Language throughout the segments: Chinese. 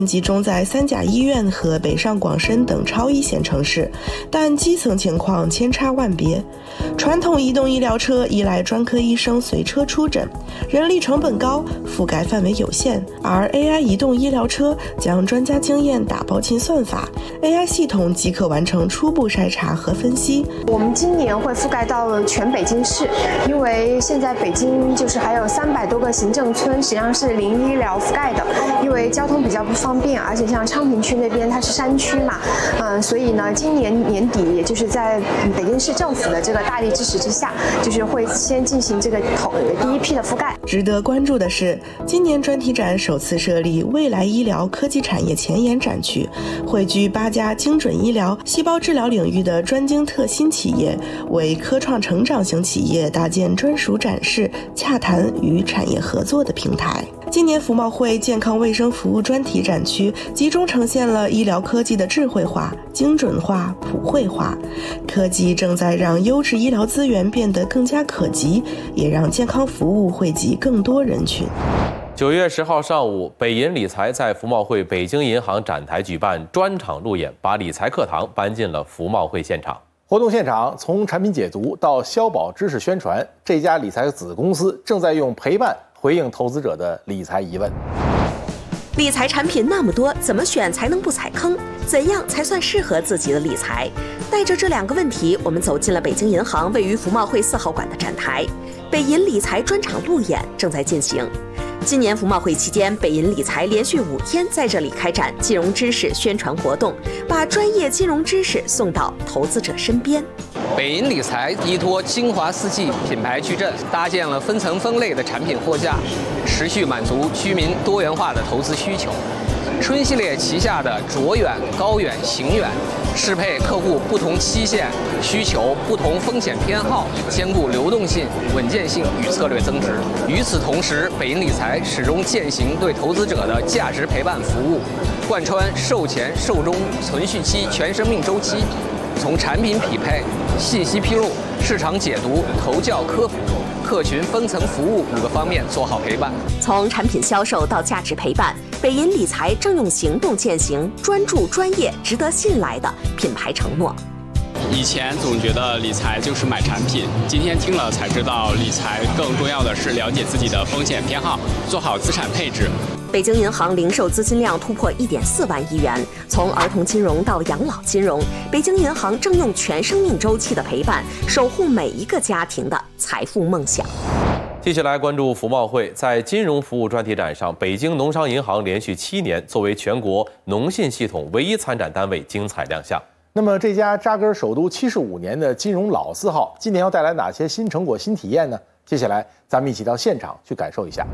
集中在3甲医院和北上广深等超一线城市，但基层情况千差万别。传统移动医疗车依赖专科医生随车出诊，人力成本高，覆盖范围有限，而 AI 移动医疗车将专家经验打包进算法， AI 系统即可完成初步筛查和分析。 我们今年会覆盖到全北京市，因为现在北京就是还有300多个行政村实际上是零医疗覆盖的，因为交通比较不方便，而且像昌平区那边它是山区嘛，所以呢，今年年底也就是在北京市政府的这个大力支持之下，就是会先进行这个第一批的覆盖。 值得关注的是，今年专题展首次设立未来医疗科技产业前沿展区，汇聚8家精准医疗、细胞治疗领域的专精特新企业，为科创成长型企业搭建专属展示、洽谈与产业合作的平台。今年服贸会健康卫生服务专题展区集中呈现了医疗科技的智慧化、精准化、普惠化。科技正在让优质医疗资源变得更加可及，也让健康服务惠及更多人群。 9月10号上午，北银理财在服贸会北京银行展台举办专场路演，把理财课堂搬进了服贸会现场。 活动现场从产品解读到消保知识宣传，这家理财子公司正在用陪伴回应投资者的理财疑问。 理财产品那么多，怎么选才能不踩坑？怎样才算适合自己的理财？带着这2个问题，我们走进了北京银行位于服贸会4号馆的展台。北银理财专场路演正在进行。今年服贸会期间，北银理财连续5天在这里开展金融知识宣传活动，把专业金融知识送到投资者身边。 北银理财依托精华四季品牌矩阵，搭建了分层分类的产品货架，持续满足居民多元化的投资需求。春系列旗下的卓远、高远、行远，适配客户不同期限需求、不同风险偏好，兼顾流动性、稳健性与策略增值。与此同时，北银理财始终践行对投资者的价值陪伴服务，贯穿售前、售中、存续期全生命周期，从产品匹配、信息披露、市场解读、投教科普、客群分层服务5个方面做好陪伴。 从产品销售到价值陪伴，北银理财正用行动践行专注、专业、值得信赖的品牌承诺。 以前总觉得理财就是买产品，今天听了才知道，理财更重要的是了解自己的风险偏好，做好资产配置。 北京银行零售资金量突破1.4万亿元，从儿童金融到养老金融，北京银行正用全生命周期的陪伴，守护每一个家庭的财富梦想。 接下来关注服贸会，在金融服务专题展上，北京农商银行连续7年作为全国农信系统唯一参展单位精彩亮相。 那么这家扎根首都75年的金融老字号，今年要带来哪些新成果、新体验呢？接下来咱们一起到现场去感受一下。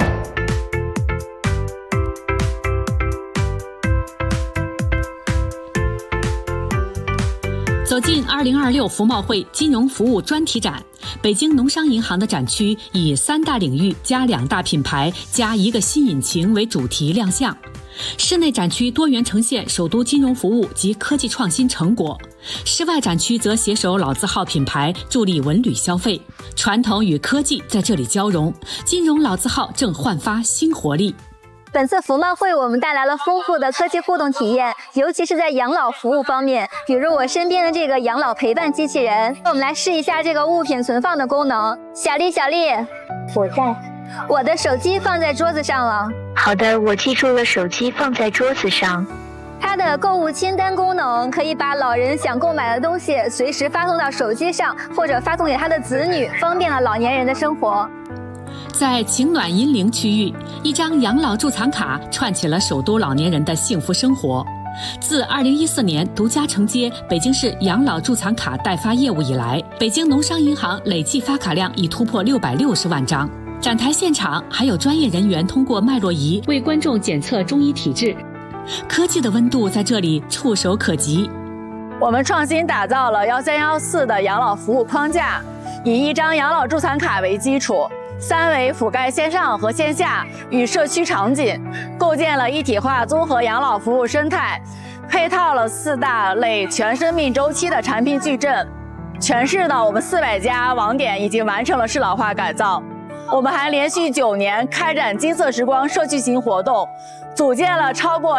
走进2026服贸会金融服务专题展，北京农商银行的展区以3大领域加2大品牌加1个新引擎为主题亮相。室内展区多元呈现首都金融服务及科技创新成果，室外展区则携手老字号品牌，助力文旅消费，传统与科技在这里交融，金融老字号正焕发新活力。 本次服贸会我们带来了丰富的科技互动体验，尤其是在养老服务方面，比如我身边的这个养老陪伴机器人，我们来试一下这个物品存放的功能。小丽，我在。我的手机放在桌子上了。 好的，我记住了，手机放在桌子上。 它的购物清单功能可以把老人想购买的东西随时发送到手机上，或者发送给他的子女，方便了老年人的生活。 在情暖银陵区域，一张养老贮藏卡串起了首都老年人的幸福生活。自2014年独家承接北京市养老贮藏卡代发业务以来，北京农商银行累计发卡量已突破660万张。展台现场还有专业人员通过脉络仪为观众检测中医体质，科技的温度在这里触手可及。 我们创新打造了1314的养老服务框架，以一张养老贮藏卡为基础，3维覆盖线上和线下与社区场景，构建了一体化综合养老服务生态，配套了4大类全生命周期的产品矩阵。全市的我们400家网点已经完成了适老化改造。我们还连续9年开展金色时光社区型活动， 组建了超过